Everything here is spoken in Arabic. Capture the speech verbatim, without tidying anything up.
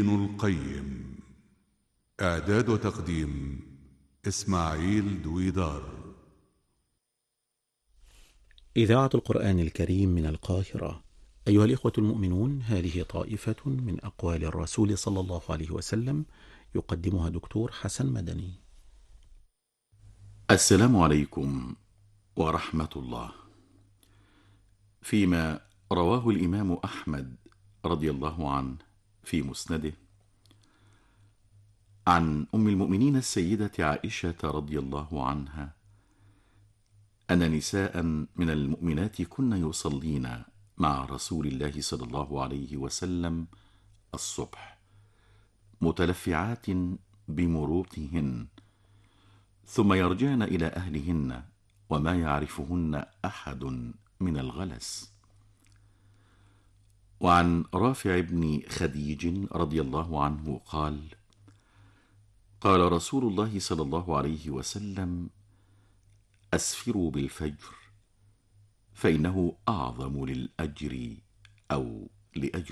ابن القيم. إعداد وتقديم إسماعيل دويدار. إذاعة القرآن الكريم من القاهرة. أيها الإخوة المؤمنون، هذه طائفة من أقوال الرسول صلى الله عليه وسلم، يقدمها دكتور حسن مدني. السلام عليكم ورحمة الله. فيما رواه الإمام أحمد رضي الله عنه في مسنده عن أم المؤمنين السيدة عائشة رضي الله عنها أن نساء من المؤمنات كن يصلين مع رسول الله صلى الله عليه وسلم الصبح متلفعات بمروطهن، ثم يرجعن إلى أهلهن وما يعرفهن أحد من الغلس. وعن رافع بن خديج رضي الله عنه قال: قال رسول الله صلى الله عليه وسلم: أسفروا بالفجر فإنه أعظم للأجر أو لأجر